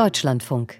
Deutschlandfunk.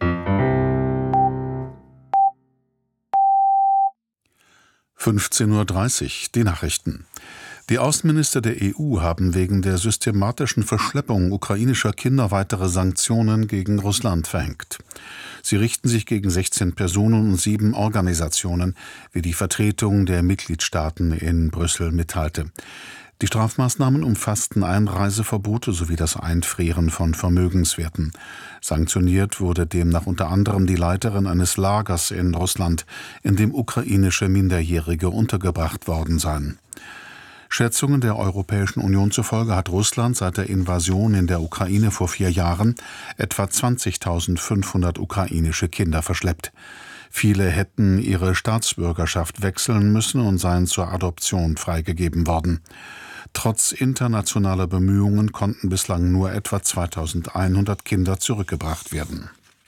15:30 Uhr, die Nachrichten. Die Außenminister der EU haben wegen der systematischen Verschleppung ukrainischer Kinder weitere Sanktionen gegen Russland verhängt. Sie richten sich gegen 16 Personen und 7 Organisationen, wie die Vertretung der Mitgliedstaaten in Brüssel mitteilte. Die Strafmaßnahmen umfassten Einreiseverbote sowie das Einfrieren von Vermögenswerten. Sanktioniert wurde demnach unter anderem die Leiterin eines Lagers in Russland, in dem ukrainische Minderjährige untergebracht worden seien. Schätzungen der Europäischen Union zufolge hat Russland seit der Invasion in der Ukraine vor 4 Jahren etwa 20.500 ukrainische Kinder verschleppt. Viele hätten ihre Staatsbürgerschaft wechseln müssen und seien zur Adoption freigegeben worden. Trotz internationaler Bemühungen konnten bislang nur etwa 2.100 Kinder zurückgebracht werden.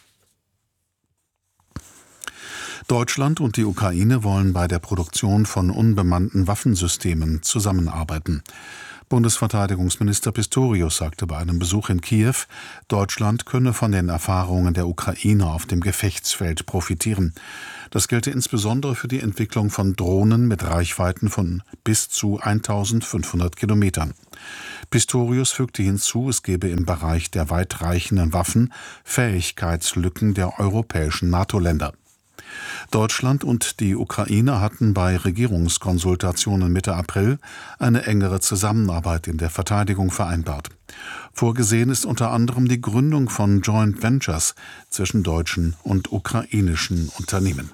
Deutschland und die Ukraine wollen bei der Produktion von unbemannten Waffensystemen zusammenarbeiten. Bundesverteidigungsminister Pistorius sagte bei einem Besuch in Kiew, Deutschland könne von den Erfahrungen der Ukraine auf dem Gefechtsfeld profitieren. Das gelte insbesondere für die Entwicklung von Drohnen mit Reichweiten von bis zu 1.500 Kilometern. Pistorius fügte hinzu, es gebe im Bereich der weitreichenden Waffen Fähigkeitslücken der europäischen NATO-Länder. Deutschland und die Ukraine hatten bei Regierungskonsultationen Mitte April eine engere Zusammenarbeit in der Verteidigung vereinbart. Vorgesehen ist unter anderem die Gründung von Joint Ventures zwischen deutschen und ukrainischen Unternehmen.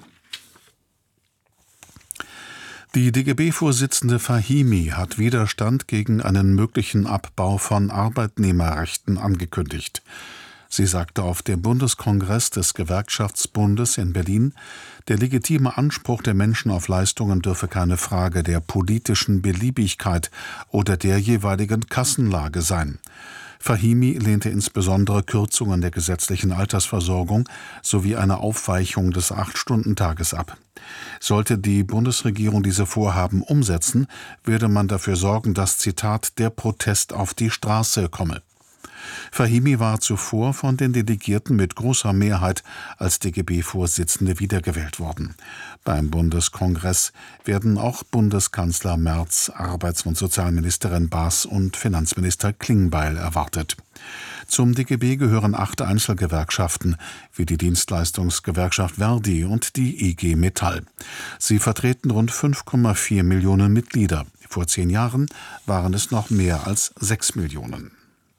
Die DGB-Vorsitzende Fahimi hat Widerstand gegen einen möglichen Abbau von Arbeitnehmerrechten angekündigt. Sie sagte auf dem Bundeskongress des Gewerkschaftsbundes in Berlin, der legitime Anspruch der Menschen auf Leistungen dürfe keine Frage der politischen Beliebigkeit oder der jeweiligen Kassenlage sein. Fahimi lehnte insbesondere Kürzungen der gesetzlichen Altersversorgung sowie eine Aufweichung des 8-Stunden-Tages ab. Sollte die Bundesregierung diese Vorhaben umsetzen, werde man dafür sorgen, dass, Zitat, der Protest auf die Straße komme. Fahimi war zuvor von den Delegierten mit großer Mehrheit als DGB-Vorsitzende wiedergewählt worden. Beim Bundeskongress werden auch Bundeskanzler Merz, Arbeits- und Sozialministerin Baas und Finanzminister Klingbeil erwartet. Zum DGB gehören 8 Einzelgewerkschaften, wie die Dienstleistungsgewerkschaft Verdi und die IG Metall. Sie vertreten rund 5,4 Millionen Mitglieder. Vor 10 Jahren waren es noch mehr als 6 Millionen.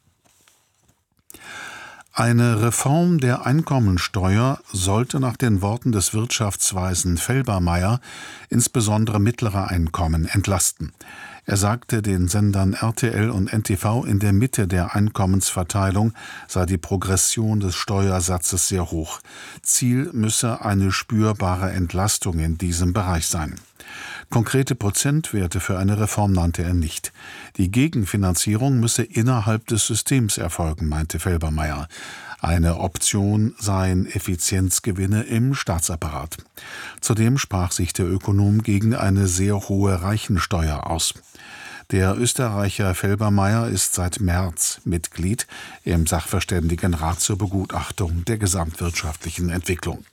Eine Reform der Einkommensteuer sollte nach den Worten des Wirtschaftsweisen Felbermayr insbesondere mittlere Einkommen entlasten. Er sagte den Sendern RTL und NTV, in der Mitte der Einkommensverteilung sei die Progression des Steuersatzes sehr hoch. Ziel müsse eine spürbare Entlastung in diesem Bereich sein. Konkrete Prozentwerte für eine Reform nannte er nicht. Die Gegenfinanzierung müsse innerhalb des Systems erfolgen, meinte Felbermayr. Eine Option seien Effizienzgewinne im Staatsapparat. Zudem sprach sich der Ökonom gegen eine sehr hohe Reichensteuer aus. Der Österreicher Felbermayr ist seit März Mitglied im Sachverständigenrat zur Begutachtung der gesamtwirtschaftlichen Entwicklung.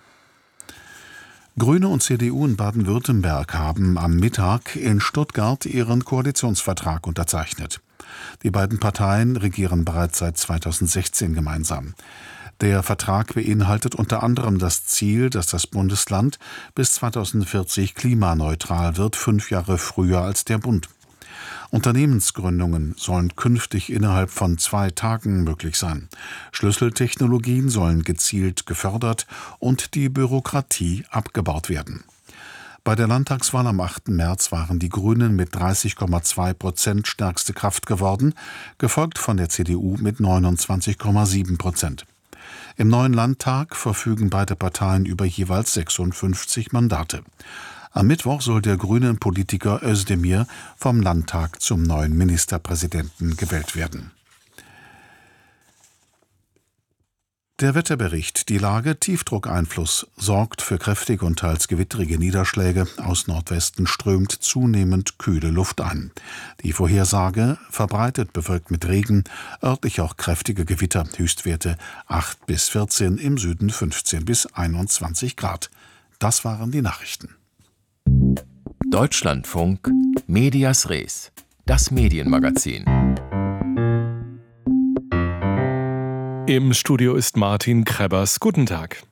Grüne und CDU in Baden-Württemberg haben am Mittag in Stuttgart ihren Koalitionsvertrag unterzeichnet. Die beiden Parteien regieren bereits seit 2016 gemeinsam. Der Vertrag beinhaltet unter anderem das Ziel, dass das Bundesland bis 2040 klimaneutral wird, 5 Jahre früher als der Bund. Unternehmensgründungen sollen künftig innerhalb von 2 Tagen möglich sein. Schlüsseltechnologien sollen gezielt gefördert und die Bürokratie abgebaut werden. Bei der Landtagswahl am 8. März waren die Grünen mit 30,2% stärkste Kraft geworden, gefolgt von der CDU mit 29,7%. Im neuen Landtag verfügen beide Parteien über jeweils 56 Mandate. Am Mittwoch soll der grünen Politiker Özdemir vom Landtag zum neuen Ministerpräsidenten gewählt werden. Der Wetterbericht. Die Lage Tiefdruckeinfluss sorgt für kräftige und teils gewitterige Niederschläge. Aus Nordwesten strömt zunehmend kühle Luft ein. Die Vorhersage verbreitet bewölkt mit Regen, örtlich auch kräftige Gewitter. Höchstwerte 8 bis 14, im Süden 15 bis 21 Grad. Das waren die Nachrichten. Deutschlandfunk Medias Res, das Medienmagazin. Im Studio ist Martin Krebbers. Guten Tag.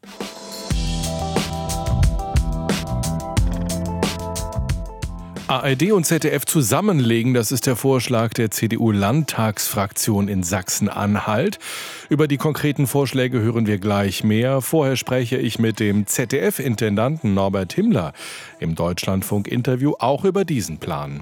ARD und ZDF zusammenlegen, das ist der Vorschlag der CDU-Landtagsfraktion in Sachsen-Anhalt. Über die konkreten Vorschläge hören wir gleich mehr. Vorher spreche ich mit dem ZDF-Intendanten Norbert Himmler im Deutschlandfunk-Interview auch über diesen Plan.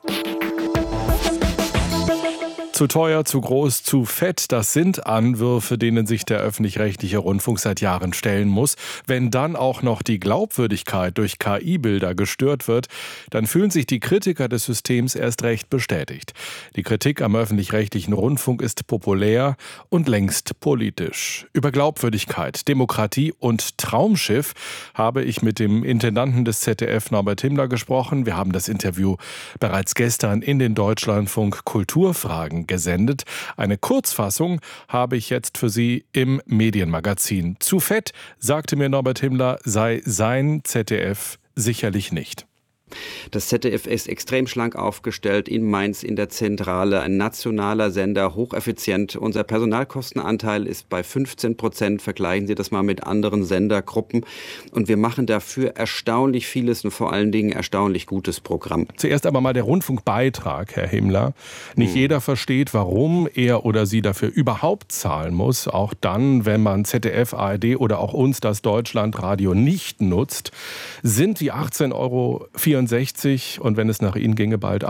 Zu teuer, zu groß, zu fett, das sind Anwürfe, denen sich der öffentlich-rechtliche Rundfunk seit Jahren stellen muss. Wenn dann auch noch die Glaubwürdigkeit durch KI-Bilder gestört wird, dann fühlen sich die Kritiker des Systems erst recht bestätigt. Die Kritik am öffentlich-rechtlichen Rundfunk ist populär und längst politisch. Über Glaubwürdigkeit, Demokratie und Traumschiff habe ich mit dem Intendanten des ZDF Norbert Himmler gesprochen. Wir haben das Interview bereits gestern in den Deutschlandfunk Kulturfragen gesendet. Eine Kurzfassung habe ich jetzt für Sie im Medienmagazin. Zu fett, sagte mir Norbert Himmler, sei sein ZDF sicherlich nicht. Das ZDF ist extrem schlank aufgestellt, in Mainz in der Zentrale, ein nationaler Sender, hocheffizient. Unser Personalkostenanteil ist bei 15%, vergleichen Sie das mal mit anderen Sendergruppen. Und wir machen dafür erstaunlich vieles und vor allen Dingen erstaunlich gutes Programm. Zuerst aber mal der Rundfunkbeitrag, Herr Himmler. Nicht jeder versteht, warum er oder sie dafür überhaupt zahlen muss, auch dann, wenn man ZDF, ARD oder auch uns, das Deutschlandradio, nicht nutzt. Sind die 18,64 € und wenn es nach Ihnen ginge, bald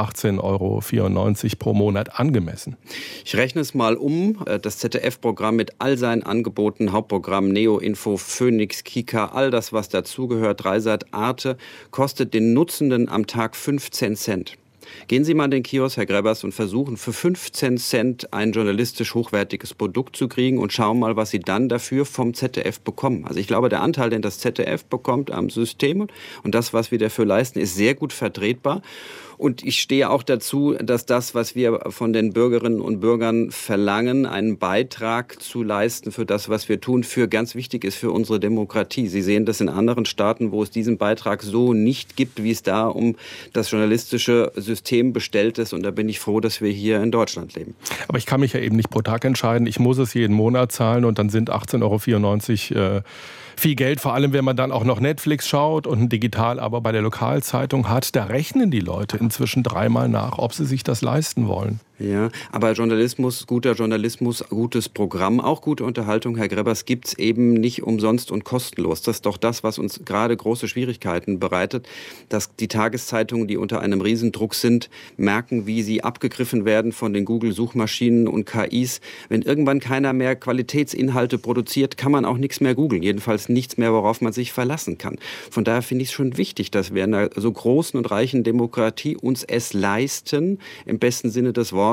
18,94 € pro Monat angemessen? Ich rechne es mal um. Das ZDF-Programm mit all seinen Angeboten, Hauptprogramm, Neo, Info, Phoenix, Kika, all das, was dazugehört, Dreisat, Arte, kostet den Nutzenden am Tag 15 Cent. Gehen Sie mal in den Kiosk, Herr Krebbers, und versuchen für 15 Cent ein journalistisch hochwertiges Produkt zu kriegen und schauen mal, was Sie dann dafür vom ZDF bekommen. Also ich glaube, der Anteil, den das ZDF bekommt am System und das, was wir dafür leisten, ist sehr gut vertretbar. Und ich stehe auch dazu, dass das, was wir von den Bürgerinnen und Bürgern verlangen, einen Beitrag zu leisten für das, was wir tun, für ganz wichtig ist für unsere Demokratie. Sie sehen das in anderen Staaten, wo es diesen Beitrag so nicht gibt, wie es da um das journalistische System bestellt ist. Und da bin ich froh, dass wir hier in Deutschland leben. Aber ich kann mich ja eben nicht pro Tag entscheiden. Ich muss es jeden Monat zahlen und dann sind 18,94 € viel Geld, vor allem wenn man dann auch noch Netflix schaut und ein Digital-Abo bei der Lokalzeitung hat. Da rechnen die Leute inzwischen dreimal nach, ob sie sich das leisten wollen. Ja, aber Journalismus, guter Journalismus, gutes Programm, auch gute Unterhaltung, Herr Krebbers, gibt's eben nicht umsonst und kostenlos. Das ist doch das, was uns gerade große Schwierigkeiten bereitet, dass die Tageszeitungen, die unter einem Riesendruck sind, merken, wie sie abgegriffen werden von den Google-Suchmaschinen und KIs. Wenn irgendwann keiner mehr Qualitätsinhalte produziert, kann man auch nichts mehr googeln. Jedenfalls nichts mehr, worauf man sich verlassen kann. Von daher finde ich es schon wichtig, dass wir in einer so großen und reichen Demokratie uns es leisten, im besten Sinne des Wortes,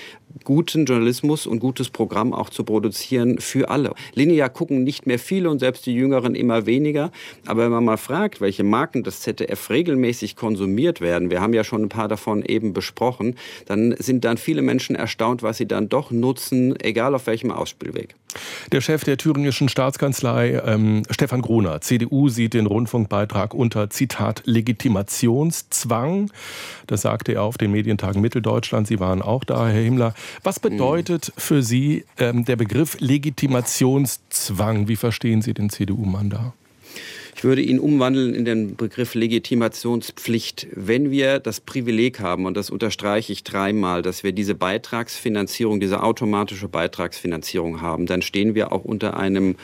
guten Journalismus und gutes Programm auch zu produzieren für alle. Linear gucken nicht mehr viele und selbst die Jüngeren immer weniger. Aber wenn man mal fragt, welche Marken des ZDF regelmäßig konsumiert werden, wir haben ja schon ein paar davon eben besprochen, dann sind dann viele Menschen erstaunt, was sie dann doch nutzen, egal auf welchem Ausspielweg. Der Chef der thüringischen Staatskanzlei, Stefan Gruner, CDU, sieht den Rundfunkbeitrag unter, Zitat, Legitimationszwang. Das sagte er auf den Medientagen Mitteldeutschland. Sie waren auch da, Herr Himmler. Was bedeutet für Sie der Begriff Legitimationszwang? Wie verstehen Sie den CDU-Mann da? Ich würde ihn umwandeln in den Begriff Legitimationspflicht. Wenn wir das Privileg haben, und das unterstreiche ich dreimal, dass wir diese Beitragsfinanzierung, diese automatische Beitragsfinanzierung haben, dann stehen wir auch unter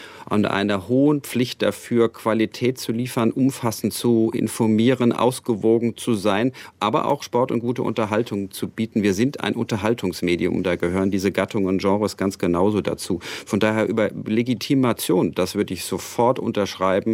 einer hohen Pflicht dafür, Qualität zu liefern, umfassend zu informieren, ausgewogen zu sein, aber auch Sport und gute Unterhaltung zu bieten. Wir sind ein Unterhaltungsmedium, da gehören diese Gattungen und Genres ganz genauso dazu. Von daher über Legitimation, das würde ich sofort unterschreiben. Das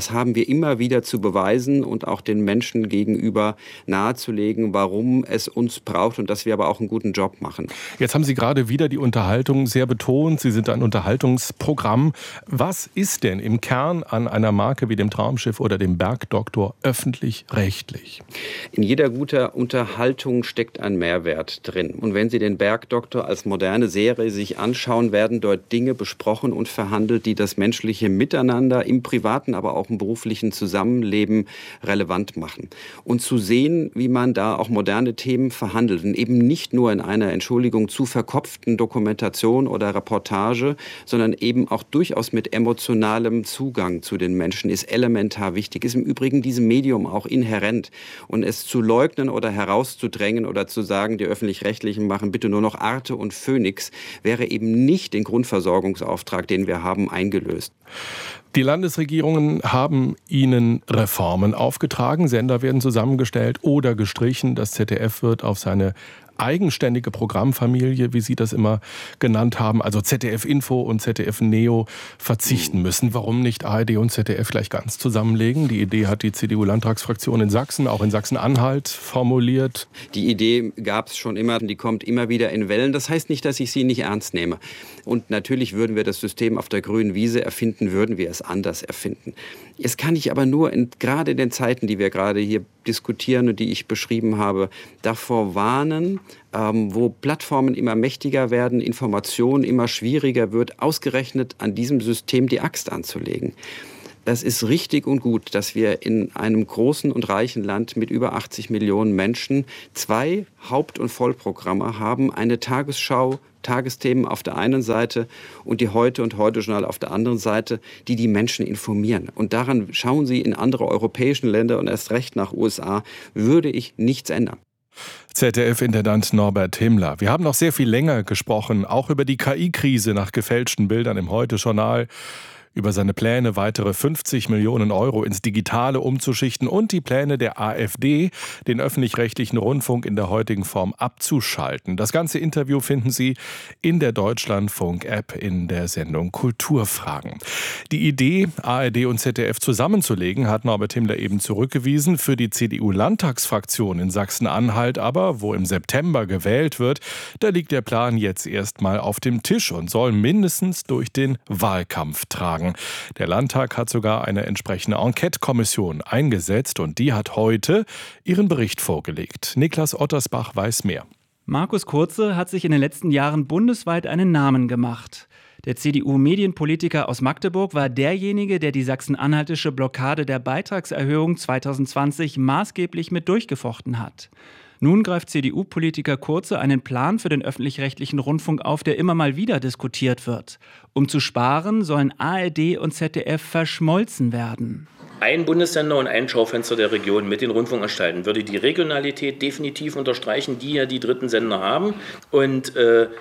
Das haben wir immer wieder zu beweisen und auch den Menschen gegenüber nahezulegen, warum es uns braucht und dass wir aber auch einen guten Job machen. Jetzt haben Sie gerade wieder die Unterhaltung sehr betont. Sie sind ein Unterhaltungsprogramm. Was ist denn im Kern an einer Marke wie dem Traumschiff oder dem Bergdoktor öffentlich-rechtlich? In jeder guten Unterhaltung steckt ein Mehrwert drin. Und wenn Sie den Bergdoktor als moderne Serie sich anschauen, werden dort Dinge besprochen und verhandelt, die das menschliche Miteinander im privaten, aber auch im beruflichen Zusammenleben relevant machen. Und zu sehen, wie man da auch moderne Themen verhandelt und eben nicht nur in einer, Entschuldigung, zu verkopften Dokumentation oder Reportage, sondern eben auch durchaus mit emotionalem Zugang zu den Menschen, ist elementar wichtig. Ist im Übrigen diesem Medium auch inhärent. Und es zu leugnen oder herauszudrängen oder zu sagen, die Öffentlich-Rechtlichen machen bitte nur noch Arte und Phoenix, wäre eben nicht den Grundversorgungsauftrag, den wir haben, eingelöst. Die Landesregierungen haben Ihnen Reformen aufgetragen. Sender werden zusammengestellt oder gestrichen. Das ZDF wird auf seine eigenständige Programmfamilie, wie Sie das immer genannt haben, also ZDF Info und ZDF Neo, verzichten müssen. Warum nicht ARD und ZDF gleich ganz zusammenlegen? Die Idee hat die CDU-Landtagsfraktion in Sachsen, auch in Sachsen-Anhalt, formuliert. Die Idee gab es schon immer, die kommt immer wieder in Wellen. Das heißt nicht, dass ich sie nicht ernst nehme. Und natürlich würden wir das System auf der grünen Wiese erfinden, würden wir es anders erfinden. Jetzt kann ich aber nur, gerade in den Zeiten, die wir gerade hier diskutieren und die ich beschrieben habe, davor warnen, wo Plattformen immer mächtiger werden, Information immer schwieriger wird, ausgerechnet an diesem System die Axt anzulegen. Es ist richtig und gut, dass wir in einem großen und reichen Land mit über 80 Millionen Menschen 2 Haupt- und Vollprogramme haben, eine Tagesschau, Tagesthemen auf der einen Seite und die Heute und Heute-Journal auf der anderen Seite, die die Menschen informieren. Und daran schauen Sie in andere europäische Länder und erst recht nach USA, würde ich nichts ändern. ZDF-Intendant Norbert Himmler. Wir haben noch sehr viel länger gesprochen, auch über die KI-Krise nach gefälschten Bildern im Heute-Journal, über seine Pläne, weitere 50 Millionen Euro ins Digitale umzuschichten und die Pläne der AfD, den öffentlich-rechtlichen Rundfunk in der heutigen Form abzuschalten. Das ganze Interview finden Sie in der Deutschlandfunk-App in der Sendung Kulturfragen. Die Idee, ARD und ZDF zusammenzulegen, hat Norbert Himmler eben zurückgewiesen. Für die CDU-Landtagsfraktion in Sachsen-Anhalt aber, wo im September gewählt wird, da liegt der Plan jetzt erstmal auf dem Tisch und soll mindestens durch den Wahlkampf tragen. Der Landtag hat sogar eine entsprechende Enquete-Kommission eingesetzt und die hat heute ihren Bericht vorgelegt. Niklas Ottersbach weiß mehr. Markus Kurze hat sich in den letzten Jahren bundesweit einen Namen gemacht. Der CDU-Medienpolitiker aus Magdeburg war derjenige, der die sachsen-anhaltische Blockade der Beitragserhöhung 2020 maßgeblich mit durchgefochten hat. Nun greift CDU-Politiker Kurze einen Plan für den öffentlich-rechtlichen Rundfunk auf, der immer mal wieder diskutiert wird. Um zu sparen, sollen ARD und ZDF verschmolzen werden. Ein Bundessender und ein Schaufenster der Region mit den Rundfunkanstalten würde die Regionalität definitiv unterstreichen, die ja die dritten Sender haben. Und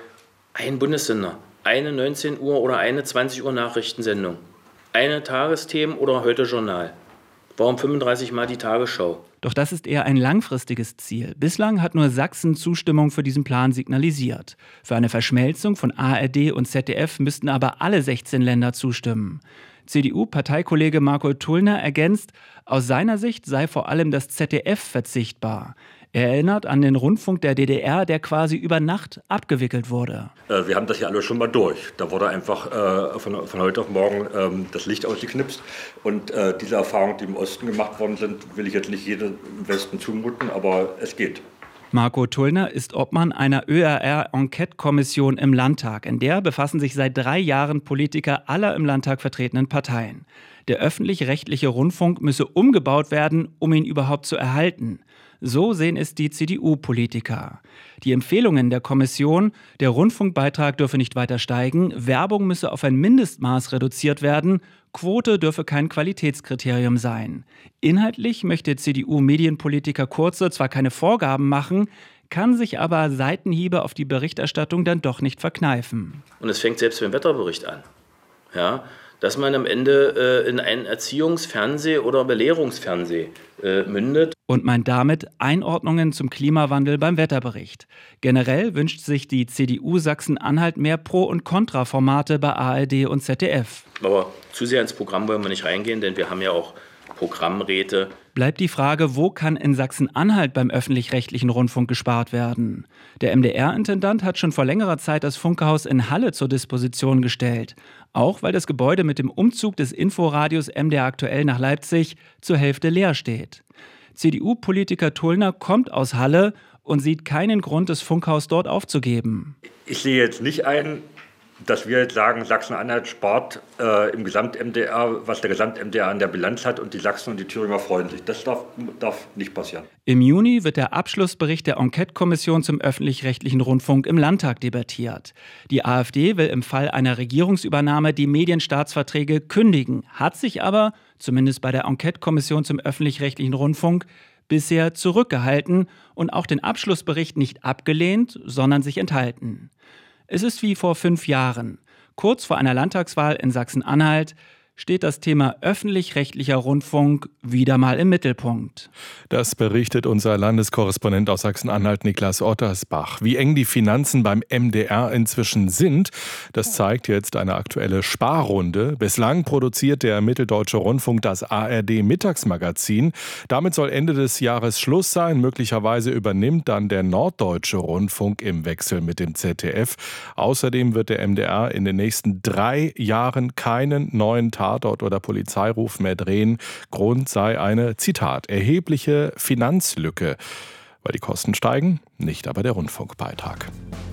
ein Bundessender, eine 19 Uhr oder eine 20 Uhr Nachrichtensendung, eine Tagesthemen oder Heute-Journal. Warum 35 Mal die Tagesschau? Doch das ist eher ein langfristiges Ziel. Bislang hat nur Sachsen Zustimmung für diesen Plan signalisiert. Für eine Verschmelzung von ARD und ZDF müssten aber alle 16 Länder zustimmen. CDU-Parteikollege Marco Tullner ergänzt, aus seiner Sicht sei vor allem das ZDF verzichtbar. Er erinnert an den Rundfunk der DDR, der quasi über Nacht abgewickelt wurde. Wir haben das ja alle schon mal durch. Da wurde einfach von heute auf morgen das Licht ausgeknipst. Und diese Erfahrungen, die im Osten gemacht worden sind, will ich jetzt nicht jedem im Westen zumuten, aber es geht. Marco Tullner ist Obmann einer ÖRR-Enquete-Kommission im Landtag. In der befassen sich seit 3 Jahren Politiker aller im Landtag vertretenen Parteien. Der öffentlich-rechtliche Rundfunk müsse umgebaut werden, um ihn überhaupt zu erhalten. So sehen es die CDU-Politiker. Die Empfehlungen der Kommission, der Rundfunkbeitrag dürfe nicht weiter steigen, Werbung müsse auf ein Mindestmaß reduziert werden, Quote dürfe kein Qualitätskriterium sein. Inhaltlich möchte CDU-Medienpolitiker Kurze zwar keine Vorgaben machen, kann sich aber Seitenhiebe auf die Berichterstattung dann doch nicht verkneifen. Und es fängt selbst beim Wetterbericht an. Ja, dass man am Ende in ein Erziehungsfernseh oder Belehrungsfernseh mündet. Und meint damit Einordnungen zum Klimawandel beim Wetterbericht. Generell wünscht sich die CDU Sachsen-Anhalt mehr Pro- und Kontra-Formate bei ARD und ZDF. Aber zu sehr ins Programm wollen wir nicht reingehen, denn wir haben ja auch Programmräte. Bleibt die Frage, wo kann in Sachsen-Anhalt beim öffentlich-rechtlichen Rundfunk gespart werden? Der MDR-Intendant hat schon vor längerer Zeit das Funkehaus in Halle zur Disposition gestellt. Auch weil das Gebäude mit dem Umzug des Inforadios MDR aktuell nach Leipzig zur Hälfte leer steht. CDU-Politiker Tullner kommt aus Halle und sieht keinen Grund, das Funkhaus dort aufzugeben. Ich sehe jetzt nicht ein, dass wir jetzt sagen, Sachsen-Anhalt spart im Gesamt-MDR, was der Gesamt-MDR an der Bilanz hat, und die Sachsen und die Thüringer freuen sich. Das darf nicht passieren. Im Juni wird der Abschlussbericht der Enquete-Kommission zum öffentlich-rechtlichen Rundfunk im Landtag debattiert. Die AfD will im Fall einer Regierungsübernahme die Medienstaatsverträge kündigen, hat sich aber, zumindest bei der Enquete-Kommission zum öffentlich-rechtlichen Rundfunk, bisher zurückgehalten und auch den Abschlussbericht nicht abgelehnt, sondern sich enthalten. Es ist wie vor 5 Jahren. Kurz vor einer Landtagswahl in Sachsen-Anhalt steht das Thema öffentlich-rechtlicher Rundfunk wieder mal im Mittelpunkt. Das berichtet unser Landeskorrespondent aus Sachsen-Anhalt, Niklas Ottersbach. Wie eng die Finanzen beim MDR inzwischen sind, das zeigt jetzt eine aktuelle Sparrunde. Bislang produziert der Mitteldeutsche Rundfunk das ARD-Mittagsmagazin. Damit soll Ende des Jahres Schluss sein. Möglicherweise übernimmt dann der Norddeutsche Rundfunk im Wechsel mit dem ZDF. Außerdem wird der MDR in den nächsten 3 Jahren keinen neuen Tatort oder Polizeiruf mehr drehen. Grund sei eine, Zitat, erhebliche Finanzlücke. Weil die Kosten steigen, nicht aber der Rundfunkbeitrag.